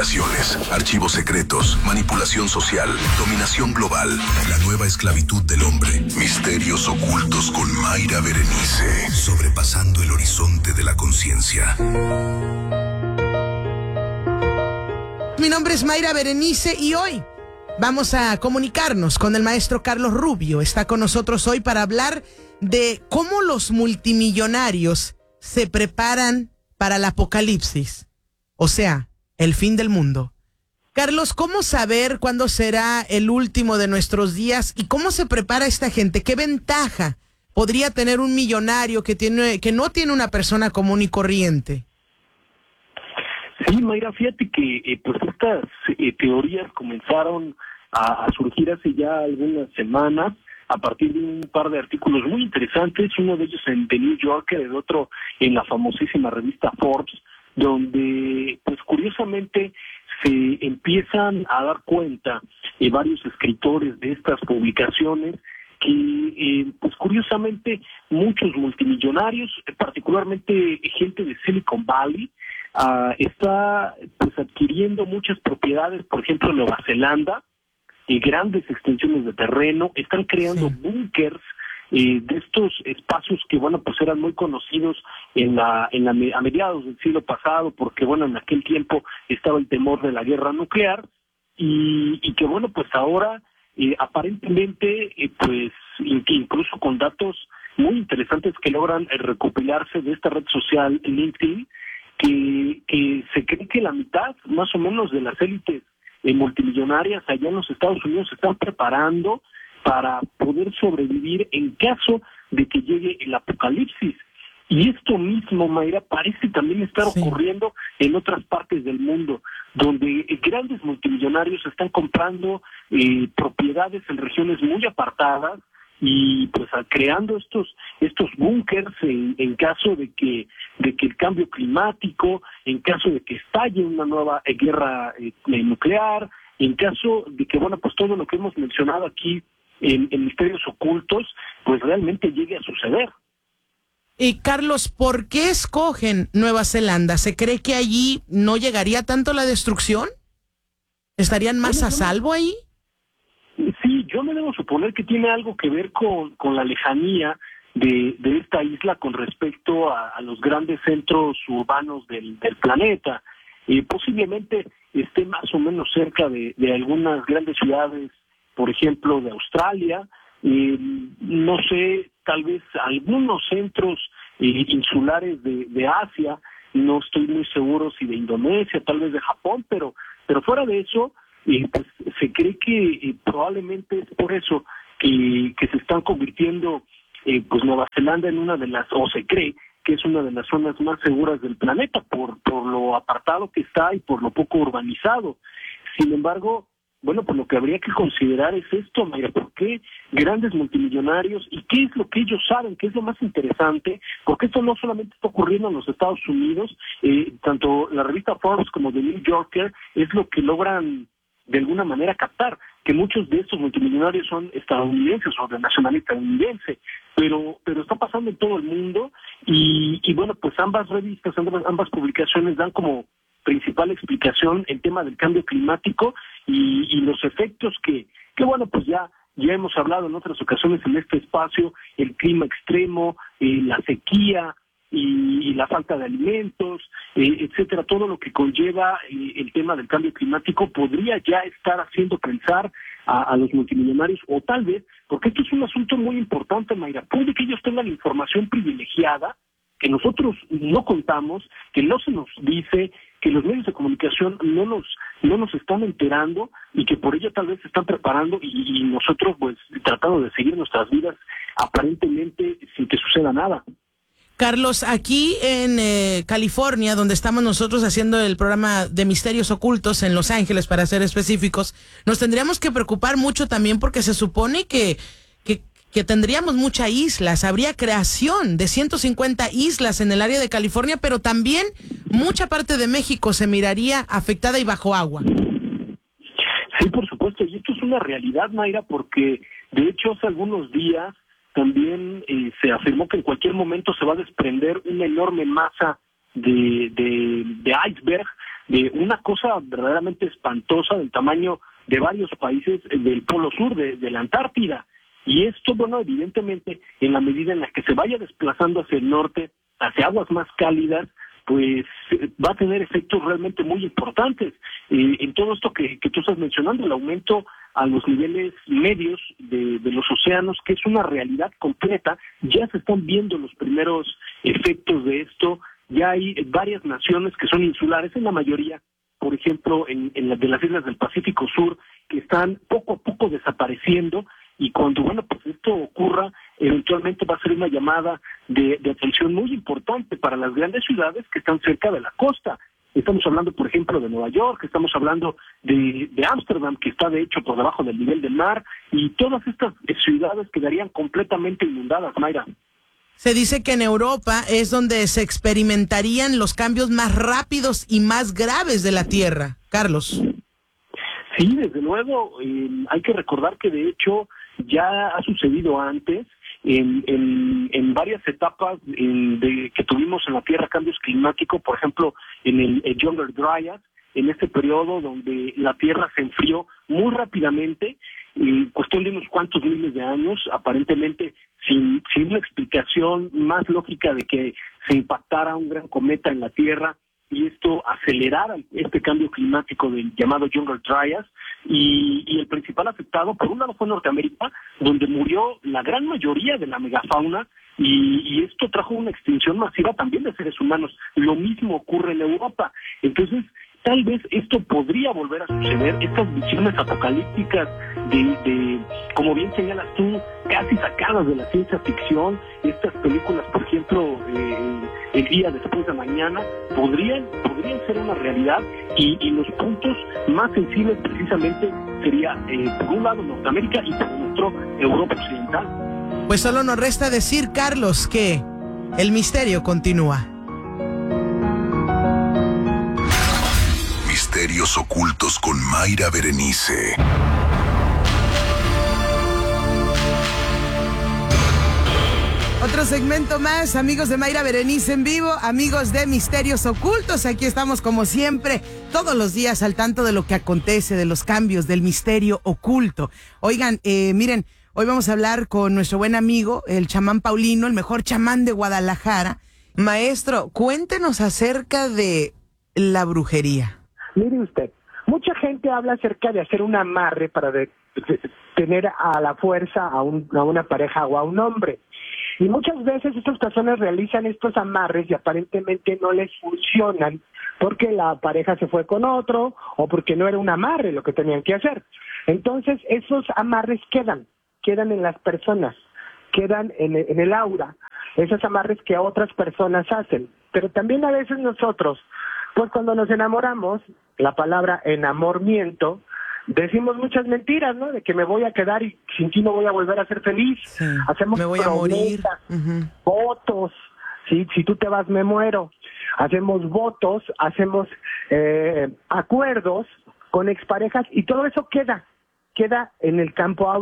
conspiraciones, archivos secretos, manipulación social, dominación global, la nueva esclavitud del hombre, misterios ocultos con Mayra Berenice, sobrepasando el horizonte de la conciencia. Mi nombre es Mayra Berenice y hoy vamos a comunicarnos con el maestro Carlos Rubio. Está con nosotros hoy para hablar de cómo los multimillonarios se preparan para el apocalipsis, o sea, el fin del mundo. Carlos, ¿cómo saber cuándo será el último de nuestros días y cómo se prepara esta gente? ¿Qué ventaja podría tener un millonario que no tiene una persona común y corriente? Sí, Mayra, fíjate que pues estas teorías comenzaron a surgir hace ya algunas semanas a partir de un par de artículos muy interesantes, uno de ellos en The New Yorker, el otro en la famosísima revista Forbes, donde pues curiosamente se empiezan a dar cuenta varios escritores de estas publicaciones que pues curiosamente muchos multimillonarios, particularmente gente de Silicon Valley, está pues adquiriendo muchas propiedades, por ejemplo en Nueva Zelanda, grandes extensiones de terreno, están creando búnkers de estos espacios que bueno pues eran muy conocidos a mediados del siglo pasado, porque bueno en aquel tiempo estaba el temor de la guerra nuclear y que bueno pues ahora aparentemente pues incluso con datos muy interesantes que logran recopilarse de esta red social LinkedIn, que se cree que la mitad más o menos de las élites multimillonarias allá en los Estados Unidos se están preparando para poder sobrevivir en caso de que llegue el apocalipsis. Y esto mismo, Mayra, parece también estar ocurriendo en otras partes del mundo, donde grandes multimillonarios están comprando propiedades en regiones muy apartadas y pues creando estos búnkers en caso de que el cambio climático, en caso de que estalle una nueva guerra nuclear, en caso de que bueno pues todo lo que hemos mencionado aquí en misterios ocultos pues realmente llegue a suceder. Y Carlos, ¿por qué escogen Nueva Zelanda? ¿Se cree que allí no llegaría tanto la destrucción? ¿Estarían más a salvo ahí? Sí, yo me debo suponer que tiene algo que ver con la lejanía de esta isla con respecto a los grandes centros urbanos del planeta. Posiblemente esté más o menos cerca de algunas grandes ciudades, por ejemplo, de Australia, no sé, tal vez algunos centros insulares de Asia, no estoy muy seguro si de Indonesia, tal vez de Japón, pero fuera de eso, pues se cree que probablemente es por eso que se están convirtiendo pues Nueva Zelanda en una de las, o se cree que es una de las zonas más seguras del planeta por lo apartado que está y por lo poco urbanizado. Sin embargo, bueno, pues lo que habría que considerar es esto, Mayra, ¿por qué grandes multimillonarios y qué es lo que ellos saben, qué es lo más interesante? Porque esto no solamente está ocurriendo en los Estados Unidos, tanto la revista Forbes como The New Yorker es lo que logran de alguna manera captar, que muchos de estos multimillonarios son estadounidenses o de nacionalidad estadounidense, pero está pasando en todo el mundo y bueno, pues ambas revistas, ambas publicaciones dan como principal explicación el tema del cambio climático y los efectos que bueno, pues ya hemos hablado en otras ocasiones en este espacio, el clima extremo, la sequía y la falta de alimentos, etcétera, todo lo que conlleva el tema del cambio climático podría ya estar haciendo pensar a los multimillonarios, o tal vez, porque esto es un asunto muy importante, Mayra, puede que ellos tengan información privilegiada que nosotros no contamos, que no se nos dice, que los medios de comunicación no nos están enterando y que por ello tal vez se están preparando y nosotros pues tratando de seguir nuestras vidas aparentemente sin que suceda nada. Carlos, aquí en California, donde estamos nosotros haciendo el programa de Misterios Ocultos en Los Ángeles, para ser específicos, nos tendríamos que preocupar mucho también porque se supone que tendríamos muchas islas, habría creación de 150 islas en el área de California, pero también mucha parte de México se miraría afectada y bajo agua. Sí, por supuesto, y esto es una realidad, Mayra, porque de hecho hace algunos días también se afirmó que en cualquier momento se va a desprender una enorme masa de iceberg una cosa verdaderamente espantosa del tamaño de varios países del Polo Sur, de la Antártida. Y esto, bueno, evidentemente, en la medida en la que se vaya desplazando hacia el norte, hacia aguas más cálidas, pues va a tener efectos realmente muy importantes. En todo esto que tú estás mencionando, el aumento a los niveles medios de los océanos, que es una realidad completa, ya se están viendo los primeros efectos de esto. Ya hay varias naciones que son insulares, en la mayoría, por ejemplo, de las islas del Pacífico Sur, que están poco a poco desapareciendo, y cuando, bueno, pues esto ocurra, eventualmente va a ser una llamada de atención muy importante para las grandes ciudades que están cerca de la costa. Estamos hablando, por ejemplo, de Nueva York, estamos hablando de Ámsterdam, que está de hecho por debajo del nivel del mar, y todas estas ciudades quedarían completamente inundadas, Mayra. Se dice que en Europa es donde se experimentarían los cambios más rápidos y más graves de la Tierra. Carlos. Sí, desde luego, hay que recordar que de hecho ya ha sucedido antes, en varias etapas que tuvimos en la Tierra, cambios climáticos, por ejemplo, en el Younger Dryas, en este periodo donde la Tierra se enfrió muy rápidamente, cuestión de unos cuantos miles de años, aparentemente sin una explicación más lógica de que se impactara un gran cometa en la Tierra y esto acelerara este cambio climático del llamado Younger Dryas, y el principal afectado, por un lado, fue Norteamérica, donde murió la gran mayoría de la megafauna, y esto trajo una extinción masiva también de seres humanos. Lo mismo ocurre en Europa. Entonces, tal vez esto podría volver a suceder, estas visiones apocalípticas de como bien señalas tú, casi sacadas de la ciencia ficción, estas películas, por ejemplo, El día después de mañana, podrían ser una realidad, y los puntos más sensibles precisamente sería, por un lado, Norteamérica, y por otro, Europa Occidental. Pues solo nos resta decir, Carlos, que el misterio continúa. Misterios ocultos con Mayra Berenice. Otro segmento más, amigos de Mayra Berenice en vivo, amigos de Misterios Ocultos. Aquí estamos como siempre, todos los días al tanto de lo que acontece, de los cambios, del misterio oculto. Oigan, miren, hoy vamos a hablar con nuestro buen amigo, el chamán Paulino, el mejor chamán de Guadalajara. Maestro, cuéntenos acerca de la brujería. Mire usted, mucha gente habla acerca de hacer un amarre para tener a la fuerza a una pareja o a un hombre. Y muchas veces estas personas realizan estos amarres y aparentemente no les funcionan porque la pareja se fue con otro o porque no era un amarre lo que tenían que hacer. Entonces esos amarres quedan en las personas, quedan en el aura, esos amarres que otras personas hacen. Pero también a veces nosotros, pues cuando nos enamoramos, la palabra enamoramiento, decimos muchas mentiras, ¿no? De que me voy a quedar y sin ti no voy a volver a ser feliz. Sí, hacemos me voy a morir. Votos, ¿sí? Si tú te vas me muero. Hacemos votos, hacemos acuerdos con exparejas y todo eso queda en el campo